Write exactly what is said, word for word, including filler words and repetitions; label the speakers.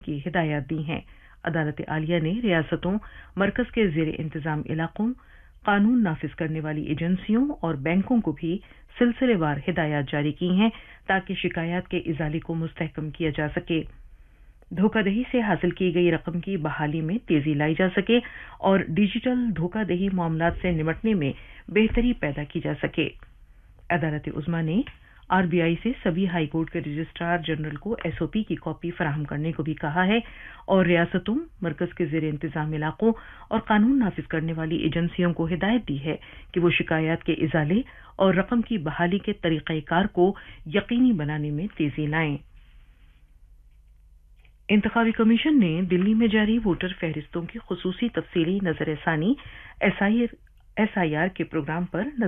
Speaker 1: की हिदायत दी हैं। अदालत आलिया ने रियासतों, मरकज के ज़ेर इंतजाम इलाकों, कानून नाफिज करने वाली एजेंसियों और बैंकों को भी सिलसिलेवार हिदायत जारी की हैं ताकि शिकायत के इजाले को मुस्तहकम किया जा सके, धोखाधड़ी से हासिल की गई रकम की बहाली में तेजी लाई जा सके और डिजिटल धोखाधड़ी मामलात से निपटने में बेहतरी पैदा की जा सके। अदालत उज़्मा ने आरबीआई से सभी हाईकोर्ट के रजिस्ट्रार जनरल को एसओपी की कॉपी फराहम करने को भी कहा है और रियासतों, मरकज के ज़ेर इंतजाम इलाकों और कानून नाफिज करने वाली एजेंसियों को हिदायत दी है कि वो शिकायत के इजाले और रकम की बहाली के तरीक़ेकार को यकीनी बनाने में तेजी लाएं। इंतखाबी कमीशन ने दिल्ली में जारी वोटर फहरिस्तों की खुसूसी तफसीली नजरसानी एसआईआर के प्रोग्राम पर